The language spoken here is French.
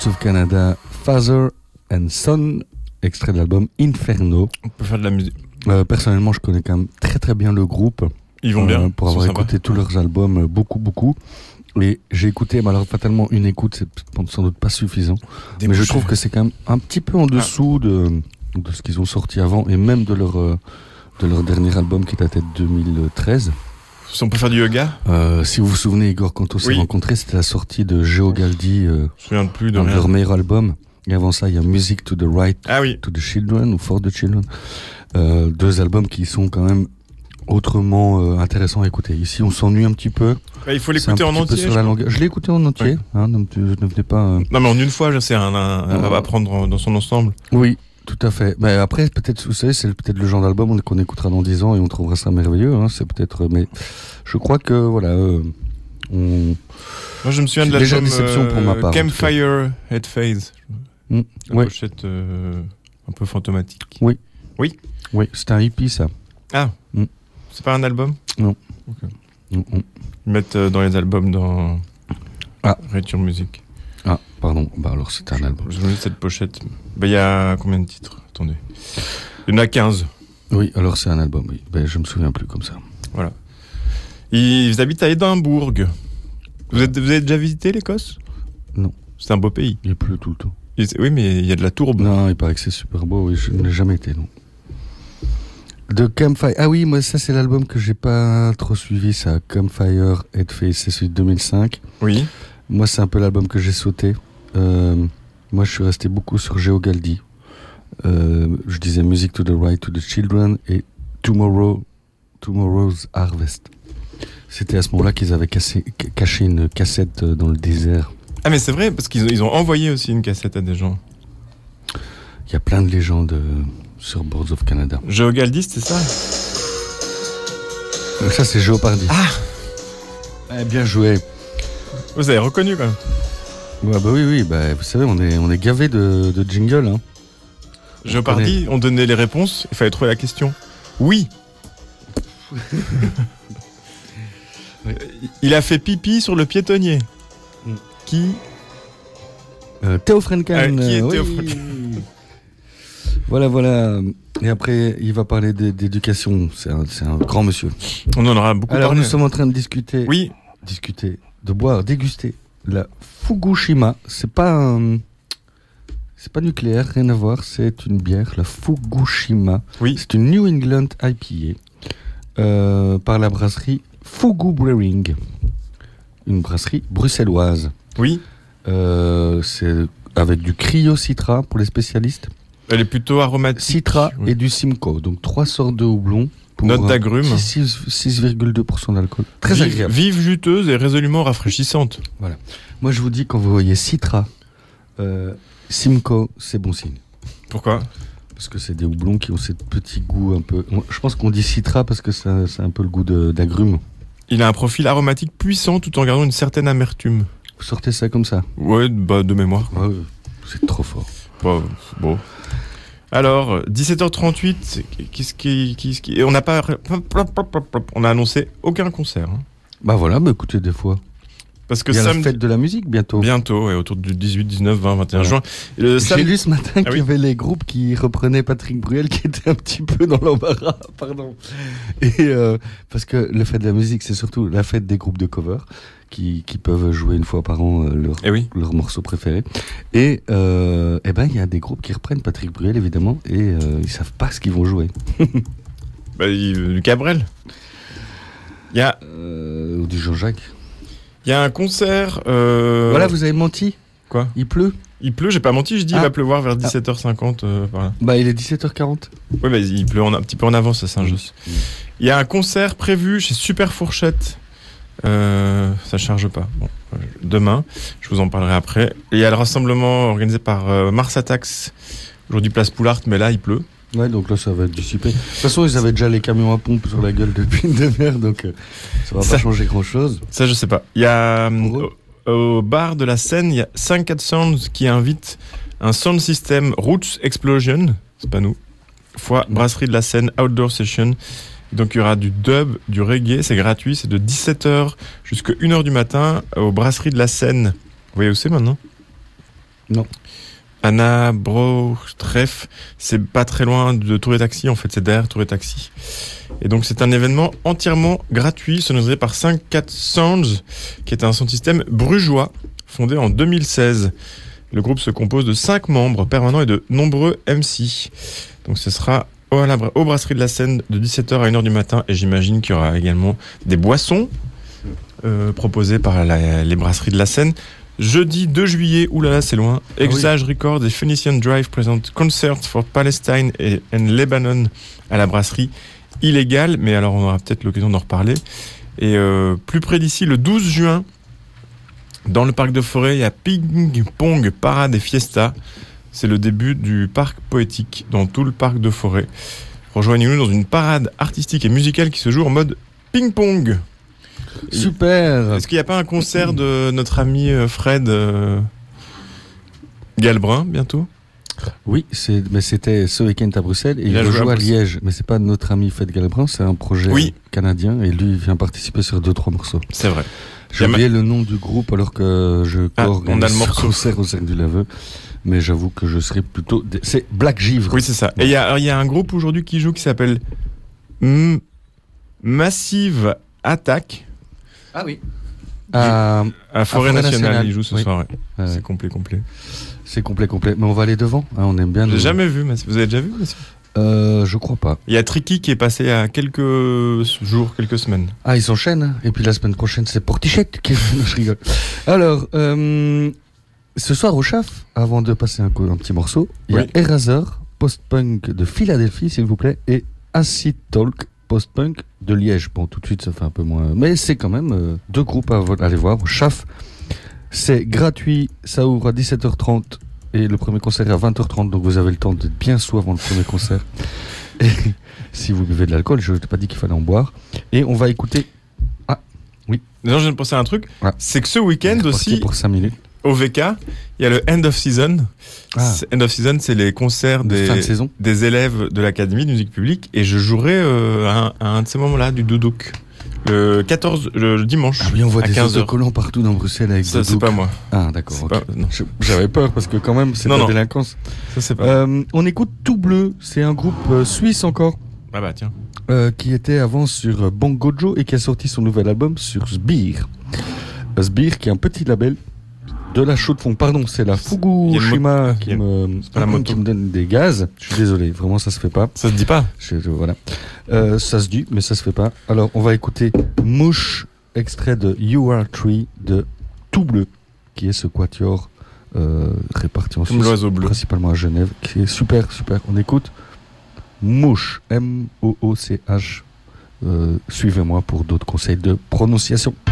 Birds of Canada, Father and Son, extrait de l'album Inferno. On peut faire de la musique. Personnellement, je connais quand même très très bien le groupe. Ils vont bien. Pour avoir écouté tous leurs albums, beaucoup. Et j'ai écouté, mais alors fatalement, une écoute, c'est sans doute pas suffisant. Mais je trouve que c'est quand même un petit peu en dessous de ce qu'ils ont sorti avant, et même de leur dernier album qui datait de 2013. Si on peut faire du yoga. Si vous vous souvenez, Igor, quand on s'est rencontrés, c'était la sortie de Geogaldi, je me souviens plus de rien. Leur meilleur album. Et avant ça, il y a Music to the Right to the Children, ou For the Children. 2 albums qui sont quand même autrement intéressants à écouter. Ici, on s'ennuie un petit peu. Il faut l'écouter en entier. Je l'ai écouté en entier. Ouais. Ne venez pas. Non, mais en une fois, c'est à prendre dans son ensemble. Oui, tout à fait. Mais après, peut-être, vous savez, c'est peut-être le genre d'album qu'on écoutera dans 10 ans et on trouvera ça merveilleux. C'est peut-être. Mais je crois que voilà. Moi, je me souviens de l'album déception pour ma part, Campfire Head Phase. La pochette un peu fantomatique. Oui, c'est un hippie, ça. Ah. C'est pas un album? Non. Okay. Ils mettent dans les albums dans Reture Music. Ah, pardon. Alors c'est un album. Je me dis cette pochette. Il y a combien de titres? Attendez. Il y en a 15. Oui, alors c'est un album, oui. Je me souviens plus comme ça. Voilà. Ils habitent à Édimbourg. Vous avez déjà visité l'Écosse? Non. C'est un beau pays. Il pleut tout le temps. Oui, mais il y a de la tourbe. Non, il paraît que c'est super beau. Oui, je n'ai jamais été, non. De Campfire. Ah oui, moi, ça, c'est l'album que j'ai pas trop suivi, ça. Campfire Head Phase, c'est celui de 2005. Oui. Moi, c'est un peu l'album que j'ai sauté. Moi, je suis resté beaucoup sur Geogaldi. Je disais Music to the Right to the Children et Tomorrow's Harvest. C'était à ce moment-là qu'ils avaient caché une cassette dans le désert. Ah, mais c'est vrai, parce qu'ils ont envoyé aussi une cassette à des gens. Il y a plein de légendes sur Birds of Canada. Geogaldi, c'était ça? Ça, c'est Jeopardy. Ah, bien joué. Vous avez reconnu, quand même. Ouais, oui. Vous savez, on est gavé de jingle. Hein. Jeopardy, on donnait les réponses, il fallait trouver la question. Oui. Il a fait pipi sur le piétonnier. Qui? Théo Frenken. Qui est Théo Frenken? Voilà. Et après, il va parler d'éducation. C'est un grand monsieur. On en aura beaucoup parlé. Alors, nous sommes en train de discuter. Oui. De boire, déguster la Fukushima. C'est pas nucléaire, rien à voir. C'est une bière, la Fukushima. Oui. C'est une New England IPA par la brasserie Fugu Brewing, une brasserie bruxelloise. Oui. C'est avec du Cryo Citra pour les spécialistes. Elle est plutôt aromatique. Citra et du Simcoe, donc 3 sortes de houblon. Note d'agrumes. 6,2% d'alcool. Très agréable. Vive, juteuse et résolument rafraîchissante. Voilà. Moi, je vous dis, quand vous voyez Citra, Simcoe, c'est bon signe. Pourquoi? Parce que c'est des houblons qui ont ce petit goût un peu... Je pense qu'on dit Citra parce que c'est un peu le goût d'agrumes. Il a un profil aromatique puissant tout en gardant une certaine amertume. Vous sortez ça comme ça? Ouais, de mémoire. Ouais, c'est trop fort. Bon. Alors, 17h38, qu'est-ce qui... On a annoncé aucun concert. Hein. Voilà, écoutez, des fois. Parce que il y a la fête de la musique bientôt. Bientôt, ouais, autour du 18, 19, 20, 21 juin. J'ai lu ce matin qu'il y avait les groupes qui reprenaient Patrick Bruel qui étaient un petit peu dans l'embarras, pardon. Et parce que la fête de la musique, c'est surtout la fête des groupes de cover qui peuvent jouer une fois par an leur morceau préféré. Et il y a des groupes qui reprennent Patrick Bruel, évidemment, et ils savent pas ce qu'ils vont jouer. Du Cabrel. Il y a... ou du Jean-Jacques. Il y a un concert... Voilà, vous avez menti. Quoi? Il pleut. Il pleut, j'ai pas menti, je dis il va pleuvoir vers 17h50 par là. Il est 17h40. Oui, mais il pleut un petit peu en avance à Saint-Just. Il y a un concert prévu chez Super Fourchette. Ça charge pas. Bon, demain, je vous en parlerai après. Et il y a le rassemblement organisé par Mars Attacks, aujourd'hui place Poulart, mais là il pleut. Ouais, donc là ça va être dissipé. De toute façon, ils avaient déjà les camions à pompe sur la gueule depuis une demi-heure, donc ça va pas changer grand-chose. Ça, je sais pas. Il y a au bar de la Seine, il y a 5-4 Sounds qui invitent un sound system Roots Explosion, c'est pas nous, fois brasserie de la Seine Outdoor Session. Donc il y aura du dub, du reggae, c'est gratuit, c'est de 17h jusqu'à 1h du matin aux brasseries de la Seine. Vous voyez où c'est maintenant? Non. Anna Brotreff, c'est pas très loin de Tour et Taxi, en fait, c'est derrière Tour et Taxi. Et donc c'est un événement entièrement gratuit, sonorisé par 5-4 Sounds, qui est un son système brugeois, fondé en 2016. Le groupe se compose de 5 membres permanents et de nombreux MC. Donc ce sera aux Brasseries de la Seine de 17h à 1h du matin, et j'imagine qu'il y aura également des boissons proposées par les Brasseries de la Seine. Jeudi 2 juillet, oulala c'est loin, Exage Records et Phoenician Drive présentent Concerts for Palestine and Lebanon à la brasserie Illégale, mais alors on aura peut-être l'occasion d'en reparler. Et plus près d'ici, le 12 juin, dans le parc de Forêt, il y a Ping Pong Parade et Fiesta. C'est le début du parc poétique dans tout le parc de Forêt. Rejoignez-nous dans une parade artistique et musicale qui se joue en mode ping-pong. Super. Est-ce qu'il n'y a pas un concert de notre ami Fred Galbrin bientôt ? Oui, mais c'était ce week-end à Bruxelles et il joue à Liège. Mais c'est pas notre ami Fred Galbrin, c'est un projet canadien et lui il vient participer sur 2-3 morceaux. C'est vrai. J'ai oublié le nom du groupe alors que je organise ce concert au Cercle du Laveux. Mais j'avoue que je serais plutôt... C'est Black Givre. Oui, c'est ça. Ouais. Et il y a un groupe aujourd'hui qui joue qui s'appelle Massive Attack. Ah oui. À Forêt Nationale, il joue ce soir. Ouais. C'est complet. C'est complet. Mais on va aller devant. Hein, on aime bien. J'ai jamais vu, Massive. Vous avez déjà vu, Massive ? Je crois pas. Il y a Tricky qui est passé à quelques jours, quelques semaines. Ah, ils s'enchaînent. Et puis la semaine prochaine, c'est Portichette qui est... Je rigole. Alors, ce soir au Chaf, avant de passer un petit morceau, il y a Eraser, post-punk de Philadelphie, s'il vous plaît, et Acid Talk, post-punk de Liège. Bon, tout de suite, ça fait un peu moins... Mais c'est quand même 2 groupes à aller voir au Chaf. C'est gratuit, ça ouvre à 17h30 et le premier concert est à 20h30, donc vous avez le temps d'être bien sous avant le premier concert. Et si vous buvez de l'alcool, je t'ai pas dit qu'il fallait en boire. Et on va écouter... Ah, oui. Non, je viens de penser à un truc. Ah. C'est que ce week-end aussi... Pour 5 minutes. Au VK, il y a le End of Season. Ah. End of Season, c'est les concerts des élèves de l'Académie de musique publique. Et je jouerai à un de ces moments-là, du Doudouk. Le dimanche. Ah oui, on voit des autocollants partout dans Bruxelles avec ça, c'est pas moi. Ah, d'accord. Okay. J'avais peur parce que quand même, c'est la délinquance. Ça, c'est pas on écoute Tout Bleu. C'est un groupe suisse encore. Ah bah tiens. Qui était avant sur Bongojo et qui a sorti son nouvel album sur Sbire. Sbire qui est un petit label de la chaude fond. Pardon, c'est la Fukushima qui me donne des gaz. Je suis désolé, vraiment ça se fait pas. Ça se dit pas. Voilà. Ça se dit, mais ça se fait pas. Alors on va écouter Mouche, extrait de You Are Tree de Tout Bleu, qui est ce quatuor réparti en Suisse, principalement à Genève, qui est super. On écoute Mouche, M-O-O-C-H. Suivez-moi pour d'autres conseils de prononciation.